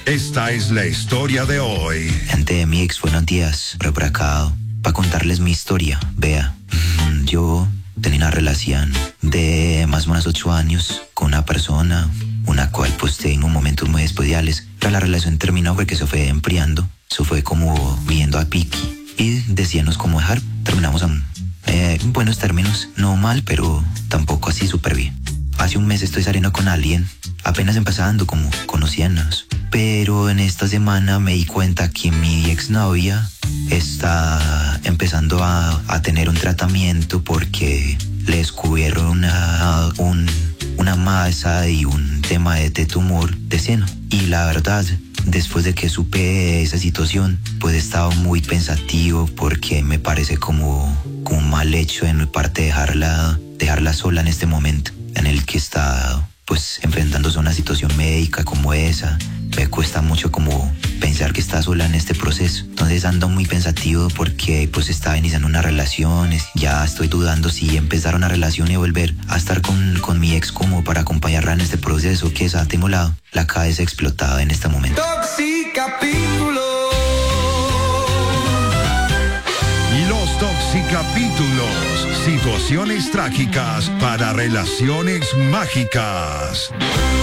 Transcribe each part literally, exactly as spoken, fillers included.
Esta es la historia de hoy. Gente de mi ex, buenos días. Pero por acá, para contarles mi historia. Vea, yo tenía una relación de más o menos ocho años con una persona, una cual pues tengo momentos muy especiales. Pero la relación terminó porque se fue enfriando. Se fue como viendo a piqui. Y decíamos cómo dejar. Terminamos en eh, buenos términos. No mal, pero tampoco así súper bien. Hace un mes estoy saliendo con alguien, apenas empezando, como conociéndonos. Pero en esta semana me di cuenta que mi exnovia está empezando a, a tener un tratamiento porque le descubrieron una, un, una masa y un tema de, de tumor de seno. Y la verdad, después de que supe esa situación, pues he estado muy pensativo porque me parece como, como un mal hecho en mi parte dejarla, dejarla sola en este momento en el que está pues enfrentándose a una situación médica como esa. Me cuesta mucho como pensar que está sola en este proceso. Entonces ando muy pensativo porque pues estaba iniciando una relación. Ya estoy dudando si empezar una relación y volver a estar con, con mi ex como para acompañarla en este proceso, que esa tengo la, la cabeza explotada en este momento. Toxicapítulo. Y los toxicapítulos. Situaciones trágicas para relaciones mágicas.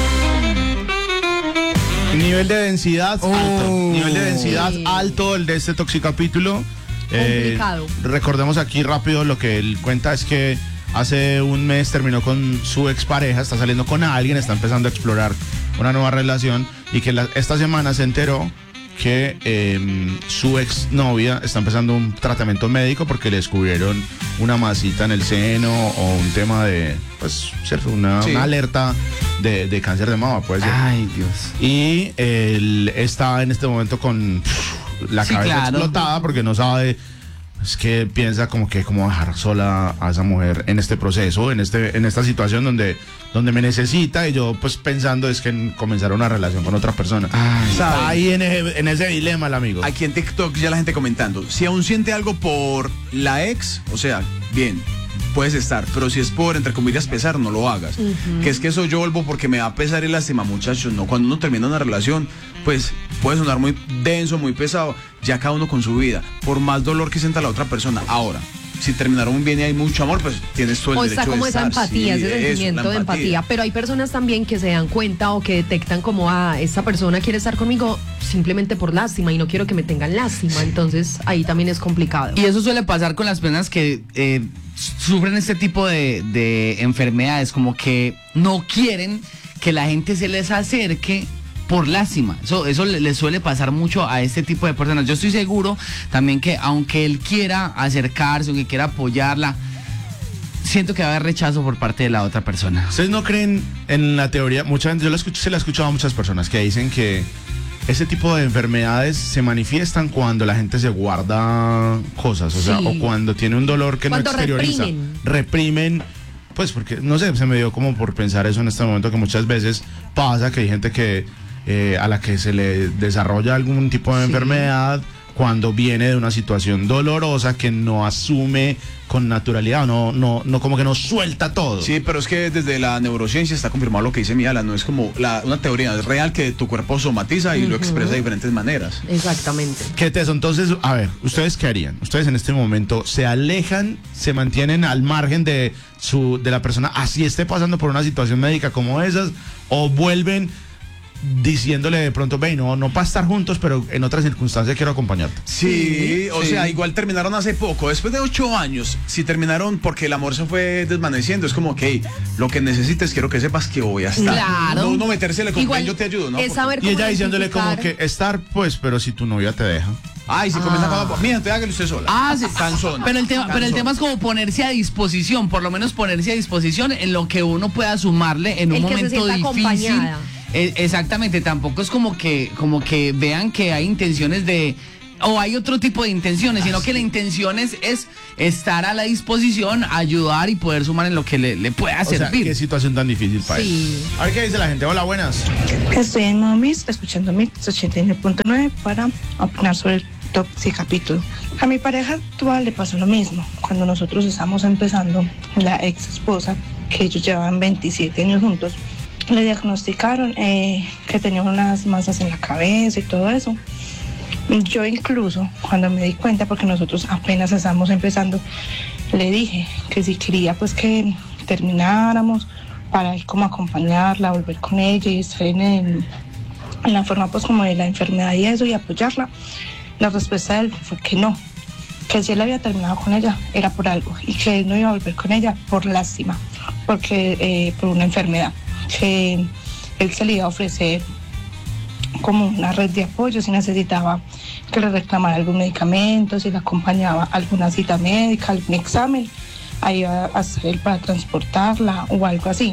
Nivel de densidad Oh. alto. Nivel de densidad alto el de este toxicapítulo. Complicado. Eh, recordemos aquí rápido lo que él cuenta es que hace un mes terminó con su expareja, está saliendo con alguien, está empezando a explorar una nueva relación y que la, esta semana se enteró que eh, su exnovia está empezando un tratamiento médico porque le descubrieron una masita en el seno o un tema de, pues, cierto, una, Sí. una alerta de, de cáncer de mama, puede ser. Ay, Dios. Y él está en este momento con pff, la Sí, cabeza claro. explotada porque no sabe, es que piensa como que cómo dejar sola a esa mujer en este proceso, en este en esta situación donde, donde me necesita y yo pues pensando es que en comenzar una relación con otra persona. Ay, Está ¿sabe? ahí en ese, en ese dilema el amigo. Aquí en TikTok ya la gente comentando, si aún siente algo por la ex, o sea, bien, puedes estar, pero si es por, entre comillas, pesar, no lo hagas. Ujú. Que es que eso yo vuelvo porque me da pesar y lástima, muchachos, ¿no? Cuando uno termina una relación, pues puede sonar muy denso, muy pesado, ya cada uno con su vida, por más dolor que sienta la otra persona. Ahora, si terminaron muy bien y hay mucho amor, pues tienes todo el O derecho está como de esa estar. empatía, Sí, ese eso, sentimiento la de empatía. Pero hay personas también que se dan cuenta o que detectan como, ah, esta persona quiere estar conmigo simplemente por lástima y no quiero que me tengan lástima. Entonces ahí también es complicado. Y eso suele pasar con las personas que eh, sufren este tipo de, de enfermedades, como que no quieren que la gente se les acerque por lástima. Eso, eso le, le suele pasar mucho a este tipo de personas. Yo estoy seguro también que aunque él quiera acercarse, aunque quiera apoyarla, siento que va a haber rechazo por parte de la otra persona. ¿Ustedes no creen en la teoría? Mucha gente, yo la escucho, se la he escuchado a muchas personas que dicen que ese tipo de enfermedades se manifiestan cuando la gente se guarda cosas, o sea, Sí. o cuando tiene un dolor que Cuando no exterioriza. reprimen. Reprimen, pues porque, no sé, se me dio como por pensar eso en este momento, que muchas veces pasa que hay gente que eh, a la que se le desarrolla algún tipo de Sí. enfermedad cuando viene de una situación dolorosa que no asume con naturalidad, no, no, no como que no suelta todo. Sí, pero es que desde la neurociencia está confirmado lo que dice Miala, no es como la, una teoría, es real que tu cuerpo somatiza y lo expresa de diferentes maneras. Exactamente. ¿Qué teso? Entonces, a ver, ¿ustedes qué harían? ¿Ustedes en este momento se alejan, se mantienen al margen de su de la persona así esté pasando por una situación médica como esas, o vuelven diciéndole de pronto, ve, no, no para estar juntos, pero en otras circunstancias quiero acompañarte? Sí, o Sí. sea, igual terminaron hace poco, después de ocho años, si terminaron porque el amor se fue desvaneciendo, es como, ok, lo que necesites, quiero que sepas que voy a estar. Claro. No, no metérsele con Igual yo te ayudo, ¿no? es Porque- saber Y cómo ella diciéndole como identificar. que estar, pues, pero si tu novia te deja. Ay, si comienza Ah. a mira, te hágale usted sola. Ah, sí. Cansón. Pero el tema, pero el Cansón. tema es como ponerse a disposición, por lo menos ponerse a disposición en lo que uno pueda sumarle en un El que se momento sienta difícil. acompañada. Eh, exactamente, tampoco es como que, como que vean que hay intenciones de, o hay otro tipo de intenciones, sino que la intención es, es estar a la disposición, ayudar y poder sumar en lo que le, le pueda O sea, servir. qué situación tan difícil para él. Sí. A ver qué dice la gente. Hola, buenas. Estoy en Momis, escuchando Mix ochenta y nueve punto nueve para opinar sobre el toxicapítulo. A mi pareja actual le pasó lo mismo. Cuando nosotros estábamos empezando, la ex esposa, que ellos llevaban veintisiete años juntos, le diagnosticaron eh, que tenía unas masas en la cabeza y todo eso. Yo incluso cuando me di cuenta, porque nosotros apenas estamos empezando, le dije que si quería pues que termináramos para ir como acompañarla, volver con ella y estar en, el, en la forma pues como de la enfermedad y eso y apoyarla. La respuesta de él fue que no, que si él había terminado con ella era por algo y que él no iba a volver con ella por lástima, porque eh, por una enfermedad, que él se le iba a ofrecer como una red de apoyo si necesitaba que le reclamara algún medicamento, si le acompañaba a alguna cita médica, algún examen, ahí iba a hacer él para transportarla o algo así.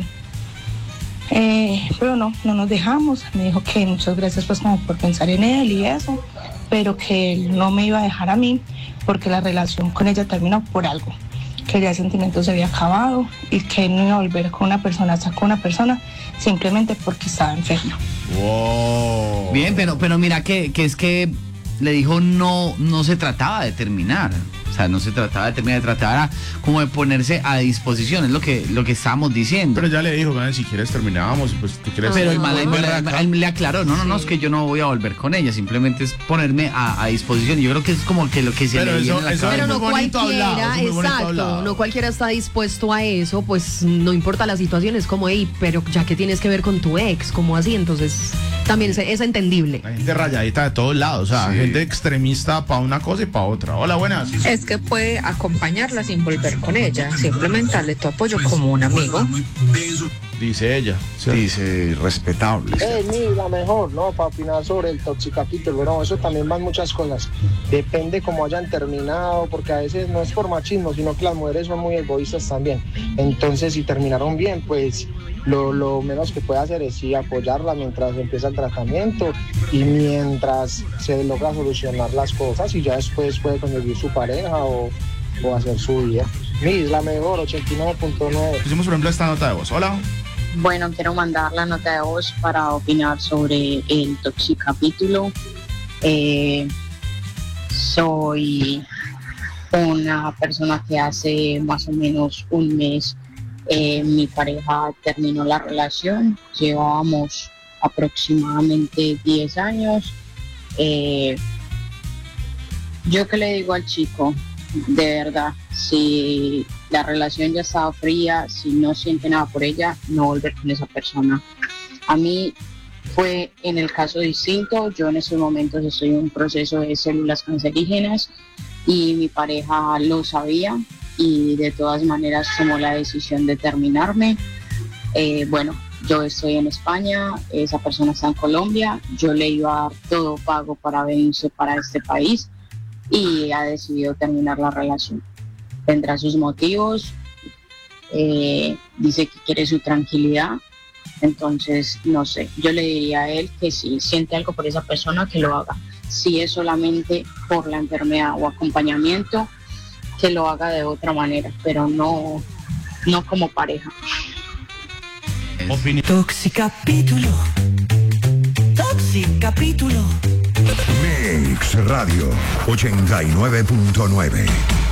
Eh, pero no, no nos dejamos. Me dijo que muchas gracias pues como por pensar en él y eso, pero que él no me iba a dejar a mí porque la relación con ella terminó por algo, que ya el sentimiento se había acabado y que él no iba a volver con una persona, sacó con una persona simplemente porque estaba enfermo. Wow. Bien, pero, pero mira que, que es que le dijo no, no se trataba de terminar. O sea, no se trataba de terminar, se trataba como de ponerse a disposición, es lo que, lo que estábamos diciendo. Pero ya le dijo, man, si quieres terminábamos, pues tú quieres. Pero el man volver le, acá. le- le aclaró, no, no, no, Sí. es que yo no voy a volver con ella, simplemente es ponerme a, a disposición. Y yo creo que es como que lo que se Pero le viene eso- en la eso cabeza. Pero es no muy bonito cualquiera, hablado, es muy bonito exacto, hablado. no cualquiera está dispuesto a eso, pues no importa la situación, es como, hey, pero ya que tienes que ver con tu ex, como así, entonces también es, es entendible. Hay gente rayadita de todos lados, o sea, Sí. gente extremista para una cosa y para otra. Hola, buenas. Es que puede acompañarla sin volver con ella, simplemente darle tu apoyo como un amigo. Dice ella. ¿cierto? Dice respetable. Es mi la mejor, ¿no? Para opinar sobre el toxicapítulo, pero eso también van muchas cosas. Depende cómo hayan terminado, porque a veces no es por machismo, sino que las mujeres son muy egoístas también. Entonces, si terminaron bien, pues lo, lo menos que puede hacer es sí apoyarla mientras empieza el tratamiento y mientras se logra solucionar las cosas y ya después puede conseguir su pareja o, o hacer su vida. Mi la mejor, ochenta y nueve punto nueve. Hicimos, por ejemplo, esta nota de voz. Hola. Bueno, quiero mandar la nota de voz para opinar sobre el toxicapítulo. Eh, soy una persona que hace más o menos un mes eh, mi pareja terminó la relación. Llevábamos aproximadamente diez años. Eh, yo que le digo al chico, de verdad, si la relación ya estaba fría, si no siente nada por ella, no volver con esa persona. A mí fue en el caso distinto. Yo en estos momentos estoy en un proceso de células cancerígenas y mi pareja lo sabía y de todas maneras tomó la decisión de terminarme. Eh, bueno, yo estoy en España, esa persona está en Colombia, yo le iba a dar todo pago para venirse para este país y ha decidido terminar la relación. Tendrá sus motivos, eh, dice que quiere su tranquilidad, entonces no sé, yo le diría a él que si siente algo por esa persona que lo haga, si es solamente por la enfermedad o acompañamiento, que lo haga de otra manera, pero no, no como pareja. Opinión. Toxicapítulo. Toxicapítulo. Mix Radio ochenta y nueve punto nueve.